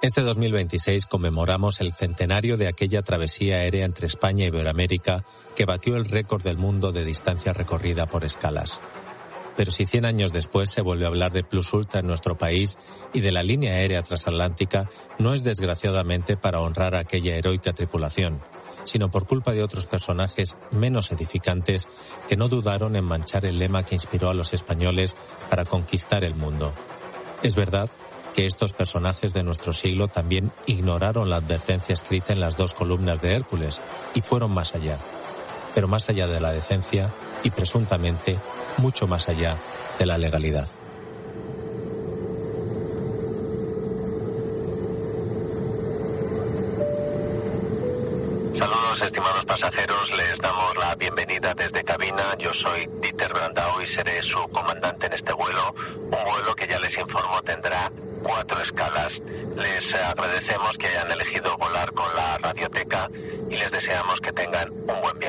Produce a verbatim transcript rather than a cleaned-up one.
Este dos mil veintiséis conmemoramos el centenario de aquella travesía aérea entre España y Iberoamérica que batió el récord del mundo de distancia recorrida por escalas. Pero si cien años después se vuelve a hablar de Plus Ultra en nuestro país y de la línea aérea transatlántica, no es desgraciadamente para honrar a aquella heroica tripulación, sino por culpa de otros personajes menos edificantes que no dudaron en manchar el lema que inspiró a los españoles para conquistar el mundo. Es verdad que estos personajes de nuestro siglo también ignoraron la advertencia escrita en las dos columnas de Hércules y fueron más allá, pero más allá de la decencia y presuntamente mucho más allá de la legalidad. Saludos, estimados pasajeros, les damos la bienvenida desde cabina. Yo soy Dieter Brandau y seré su comandante en este vuelo, un vuelo que ya les informo tendrá cuatro escalas. Les agradecemos que hayan elegido volar con la radioteca y les deseamos que tengan un buen viaje.